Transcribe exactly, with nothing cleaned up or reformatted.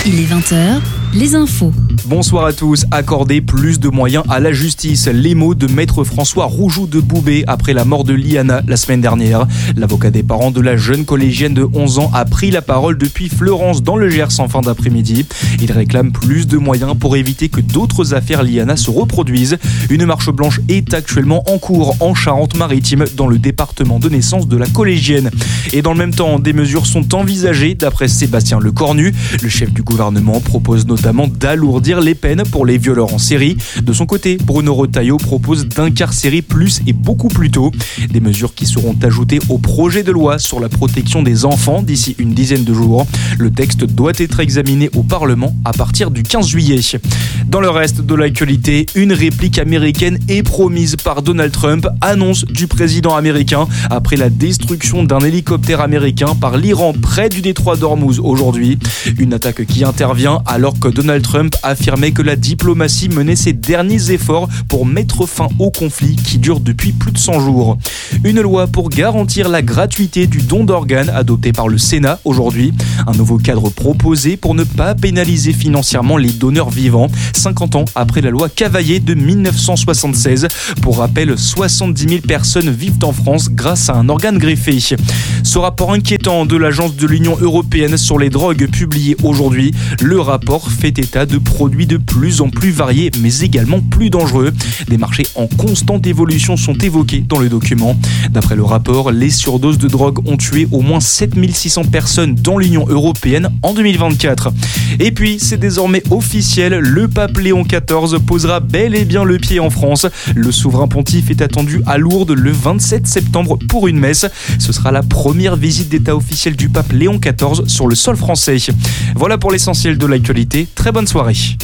Il est vingt heures, les infos. Bonsoir à tous. Accorder plus de moyens à la justice. Les mots de maître François Roujoux de Boubé après la mort de Liana la semaine dernière. L'avocat des parents de la jeune collégienne de onze ans a pris la parole depuis Fleurance dans le Gers en fin d'après-midi. Il réclame plus de moyens pour éviter que d'autres affaires Liana se reproduisent. Une marche blanche est actuellement en cours en Charente-Maritime dans le département de naissance de la collégienne. Et dans le même temps, des mesures sont envisagées d'après Sébastien Lecornu. Le chef du gouvernement propose notamment d'alourdir les peines pour les violeurs en série. De son côté, Bruno Retailleau propose d'incarcérer plus et beaucoup plus tôt. Des mesures qui seront ajoutées au projet de loi sur la protection des enfants d'ici une dizaine de jours. Le texte doit être examiné au Parlement à partir du quinze juillet. Dans le reste de l'actualité, une réplique américaine est promise par Donald Trump, annonce du président américain après la destruction d'un hélicoptère américain par l'Iran près du détroit d'Ormuz aujourd'hui. Une attaque qui intervient alors que Donald Trump affirmait que la diplomatie menait ses derniers efforts pour mettre fin au conflit qui dure depuis plus de cent jours. Une loi pour garantir la gratuité du don d'organes adoptée par le Sénat aujourd'hui. Un nouveau cadre proposé pour ne pas pénaliser financièrement les donneurs vivants, cinquante ans après la loi Cavaillé de dix-neuf cent soixante-seize. Pour rappel, soixante-dix mille personnes vivent en France grâce à un organe greffé. Ce rapport inquiétant de l'Agence de l'Union européenne sur les drogues publié aujourd'hui, le rapport fait état de produits de plus en plus variés mais également plus dangereux. Des marchés en constante évolution sont évoqués dans le document. D'après le rapport, les surdoses de drogue ont tué au moins sept mille six cents personnes dans l'Union européenne en deux mille vingt-quatre. Et puis, c'est désormais officiel, le pape Léon quatorze posera bel et bien le pied en France. Le souverain pontife est attendu à Lourdes le vingt-sept septembre pour une messe. Ce sera la première visite d'État officielle du pape Léon quatorze sur le sol français. Voilà pour l'essentiel de l'actualité. Très bonne soirée.